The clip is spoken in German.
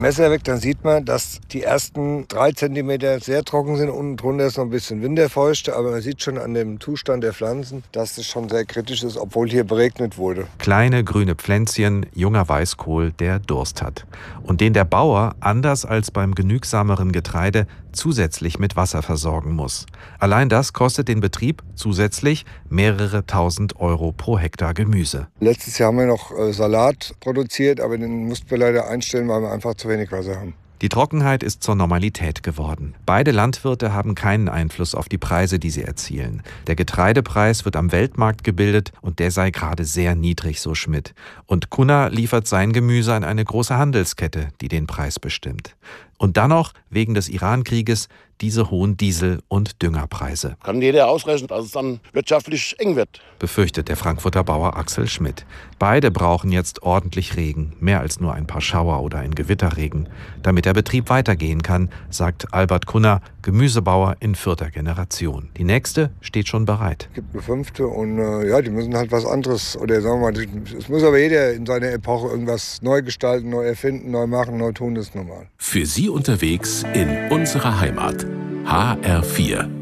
Messer weg, dann sieht man, dass die ersten 3 Zentimeter sehr trocken sind. Unten drunter ist noch ein bisschen winterfeucht, aber man sieht schon an dem Zustand der Pflanzen, dass es schon sehr kritisch ist, obwohl hier beregnet wurde. Kleine grüne Pflänzchen, junger Weißkohl, der Durst hat. Und den der Bauer, anders als beim genügsameren Getreide, zusätzlich mit Wasser versorgen muss. Allein das kostet den Betrieb zusätzlich mehrere tausend Euro pro Hektar Gemüse. Letztes Jahr haben wir noch Salat produziert, aber den mussten wir leider einstellen, weil wir einfach zu wenig Wasser haben. Die Trockenheit ist zur Normalität geworden. Beide Landwirte haben keinen Einfluss auf die Preise, die sie erzielen. Der Getreidepreis wird am Weltmarkt gebildet und der sei gerade sehr niedrig, so Schmidt. Und Kunner liefert sein Gemüse an eine große Handelskette, die den Preis bestimmt. Und dann noch, wegen des Iran-Krieges, diese hohen Diesel- und Düngerpreise. Kann jeder ausrechnen, dass es dann wirtschaftlich eng wird, befürchtet der Frankfurter Bauer Axel Schmidt. Beide brauchen jetzt ordentlich Regen, mehr als nur ein paar Schauer oder ein Gewitterregen. Damit der Betrieb weitergehen kann, sagt Albert Kunner, Gemüsebauer in 4. Generation. Die nächste steht schon bereit. Es gibt eine 5. und die müssen halt was anderes. Oder sagen wir mal, es muss aber jeder in seiner Epoche irgendwas neu gestalten, neu erfinden, neu machen, neu tun, das ist normal. Für Sie unterwegs in unserer Heimat. HR4